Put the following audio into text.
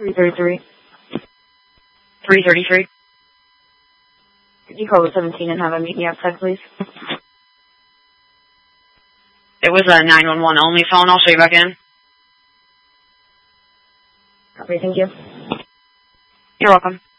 333. 333. Could you call the 17 and have him meet me outside, please? It was a 911 only phone. I'll show you back in. Okay, thank you. You're welcome.